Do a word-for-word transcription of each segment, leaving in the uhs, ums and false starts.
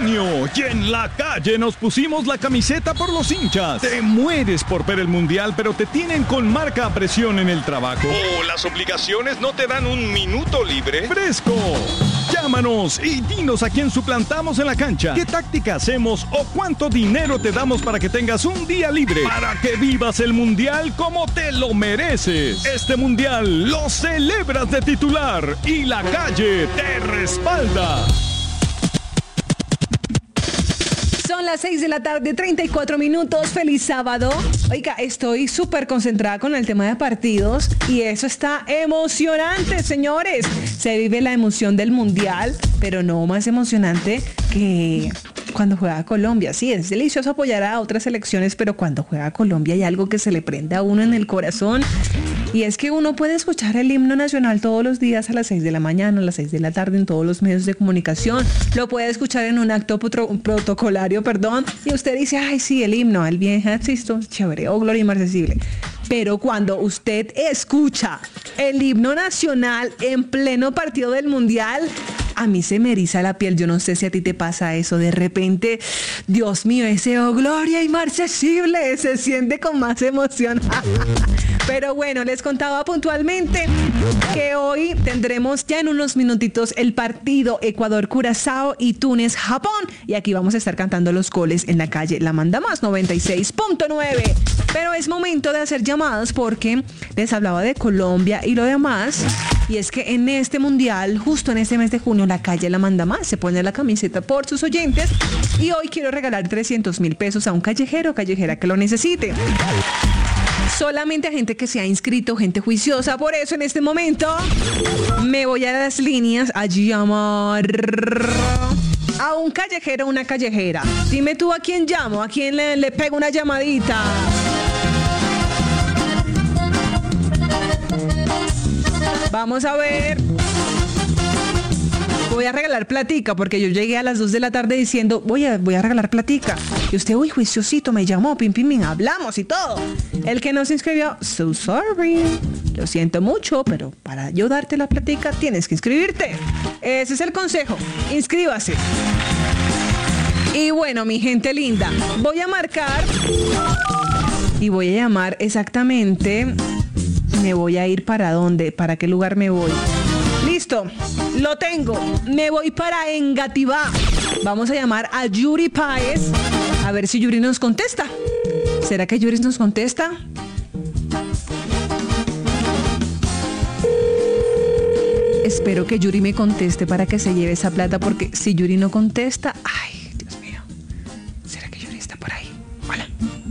junio y en la calle nos pusimos la camiseta por los hinchas. Te mueres por ver el mundial, pero te tienen con marca a presión en el trabajo. ¿O las obligaciones no te dan un minuto libre? ¡Fresco! Llámanos y dinos a quién suplantamos en la cancha, qué táctica hacemos o cuánto dinero te damos para que tengas un día libre, para que vivas el mundial como te lo mereces. Este mundial lo celebras de titular y la calle te respalda. Son las seis de la tarde, treinta y cuatro minutos. Feliz sábado. Oiga, estoy súper concentrada con el tema de partidos y eso está emocionante, señores. Se vive la emoción del mundial, pero no más emocionante que cuando juega Colombia. Sí, es delicioso apoyar a otras selecciones, pero cuando juega Colombia hay algo que se le prende a uno en el corazón. Y es que uno puede escuchar el himno nacional todos los días a las seis de la mañana, a las seis de la tarde en todos los medios de comunicación. Lo puede escuchar en un acto protocolario protocolario, perdón, y usted dice, ay, sí, el himno, el bien existo, chévere, oh, gloria inmarcesible. Pero cuando usted escucha el himno nacional en pleno partido del mundial, a mí se me eriza la piel. Yo no sé si a ti te pasa eso. De repente, Dios mío, ese oh, gloria inmarcesible se siente con más emoción. Pero bueno, les contaba puntualmente que hoy tendremos ya en unos minutitos el partido Ecuador-Curazao y Túnez-Japón. Y aquí vamos a estar cantando los goles en la calle La Manda Más noventa y seis punto nueve. Pero es momento de hacer llamadas porque les hablaba de Colombia y lo demás. Y es que en este mundial, justo en este mes de junio, la calle La Manda Más se pone la camiseta por sus oyentes. Y hoy quiero regalar trescientos mil pesos a un callejero o callejera que lo necesite. Solamente a gente que se ha inscrito, gente juiciosa. Por eso en este momento me voy a las líneas a llamar a un callejero o una callejera. Dime tú a quién llamo, a quién le, le pego una llamadita. Vamos a ver. Voy a regalar platica porque yo llegué a las dos de la tarde diciendo voy a, voy a regalar platica. Y usted, uy, juiciosito, me llamó, pim, pim, pim, hablamos y todo. El que no se inscribió, so sorry. Lo siento mucho, pero para yo darte la platica tienes que inscribirte. Ese es el consejo. Inscríbase. Y bueno, mi gente linda, voy a marcar y voy a llamar exactamente. Me voy a ir para dónde, para qué lugar me voy. Listo, lo tengo. Me voy para Engativá. Vamos a llamar a Yuri Páez. A ver si Yuri nos contesta. ¿Será que Yuri nos contesta? Espero que Yuri me conteste para que se lleve esa plata, porque si Yuri no contesta... Ay, Dios mío. ¿Será que Yuri está por ahí? Hola.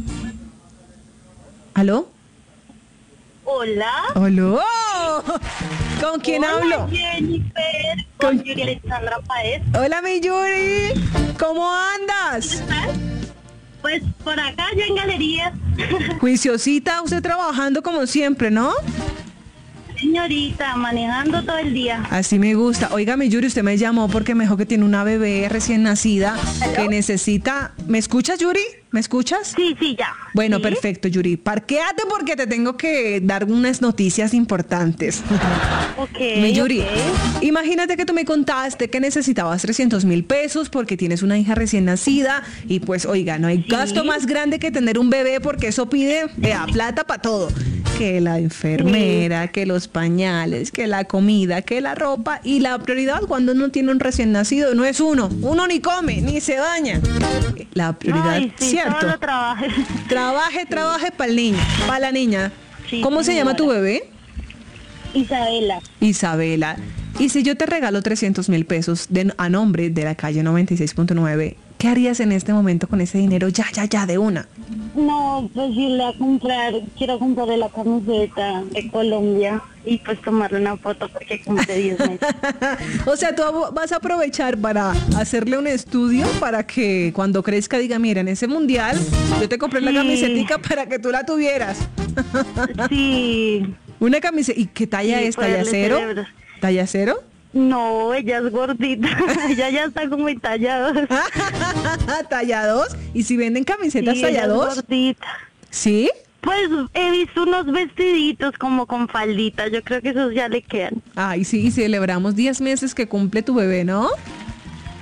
¿Aló? Hola. Hola. ¿Con quién Hola, hablo? Jennifer, con, con Yuri Alexandra Páez. Hola, mi Yuri. ¿Cómo andas? ¿Cómo estás? Pues por acá, yo en galerías. Juiciosita, usted trabajando como siempre, ¿no? Señorita, manejando todo el día. Así me gusta. Óigame, Yuri, usted me llamó porque me dijo que tiene una bebé recién nacida. ¿Hello? Que necesita... ¿Me escuchas, Yuri? ¿Me escuchas? Sí, sí, ya. Bueno, ¿Sí? Perfecto, Yuri. Parquéate porque te tengo que dar unas noticias importantes. Ok, Mi Yuri, okay. Imagínate que tú me contaste que necesitabas trescientos mil pesos porque tienes una hija recién nacida y pues, oiga, no hay ¿Sí? gasto más grande que tener un bebé porque eso pide vea, plata para todo. Que la enfermera, sí. que los pañales, que la comida, que la ropa. Y la prioridad cuando uno tiene un recién nacido no es uno. Uno ni come, ni se baña. La prioridad, Ay, sí, ¿cierto? Solo trabaje. Trabaje, trabaje para el niño, para la niña. Sí, ¿Cómo se llama tu bebé? Isabela. Isabela. Y si yo te regalo trescientos mil pesos de, a nombre de la calle noventa y seis punto nueve, ¿qué harías en este momento con ese dinero? Ya, ya, ya, de una. No, pues irle a comprar, quiero comprarle la camiseta de Colombia y pues tomarle una foto porque cumple diez meses. O sea, tú vas a aprovechar para hacerle un estudio para que cuando crezca diga, mira, en ese mundial yo te compré sí. la camisetica para que tú la tuvieras. Sí. Una camiseta, ¿y qué talla sí, es? ¿Talla cero? Cerebro. ¿Talla cero? No, ella es gordita. Ella ya está como en talla dos. ¿Talla dos? ¿Y si venden camisetas sí, talla dos? Es gordita. ¿Sí? Pues he visto unos vestiditos como con faldita. Yo creo que esos ya le quedan. Ay, sí, y celebramos diez meses que cumple tu bebé, ¿no?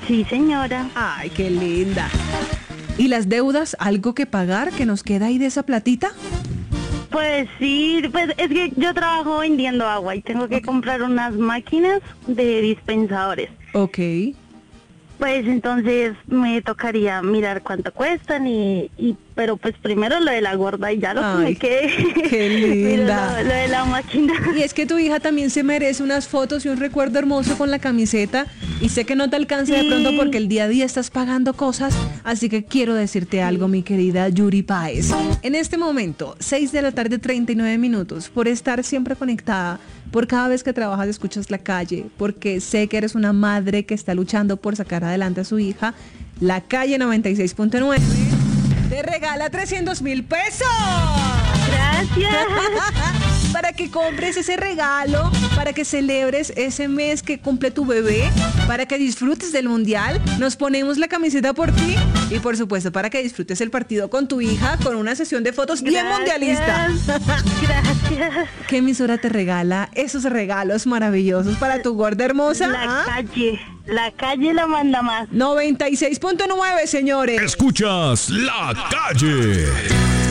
Sí, señora. Ay, qué linda. ¿Y las deudas? ¿Algo que pagar que nos queda ahí de esa platita? Pues sí, pues es que yo trabajo vendiendo agua y tengo que comprar unas máquinas de dispensadores. Ok. Pues entonces me tocaría mirar cuánto cuestan y, y pero pues primero lo de la gorda y ya lo que me quede. Qué linda. lo, lo de la máquina. Y es que tu hija también se merece unas fotos y un recuerdo hermoso con la camiseta. Y sé que no te alcanza sí. de pronto porque el día a día estás pagando cosas. Así que quiero decirte algo, mi querida Yuri Páez. En este momento, seis de la tarde, treinta y nueve minutos, por estar siempre conectada, por cada vez que trabajas escuchas La Calle, porque sé que eres una madre que está luchando por sacar adelante a su hija, La Calle noventa y seis punto nueve te regala trescientos mil pesos. Gracias. Para que compres ese regalo, para que celebres ese mes que cumple tu bebé, para que disfrutes del mundial. Nos ponemos la camiseta por ti y por supuesto para que disfrutes el partido con tu hija con una sesión de fotos bien mundialista. Gracias. ¿Qué emisora te regala esos regalos maravillosos para tu gorda hermosa? La ¿Ah? Calle. La Calle la manda más. noventa y seis punto nueve, señores. Escuchas La Calle.